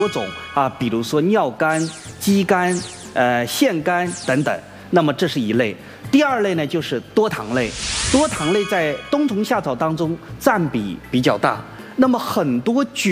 多种啊，比如说尿苷、肌苷、腺苷等等。那么这是一类。第二类呢，就是多糖类。多糖类在冬虫夏草当中占比比较大。那么很多菌